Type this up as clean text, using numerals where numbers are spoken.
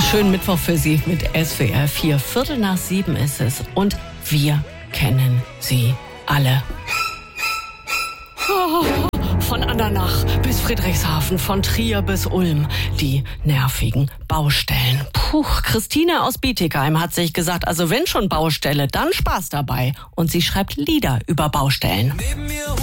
Schönen Mittwoch für Sie mit SWR 4. 6:15 ist es und wir kennen sie alle. Von Andernach bis Friedrichshafen, von Trier bis Ulm, die nervigen Baustellen. Christine aus Bietigheim hat sich gesagt, also wenn schon Baustelle, dann Spaß dabei. Und sie schreibt Lieder über Baustellen.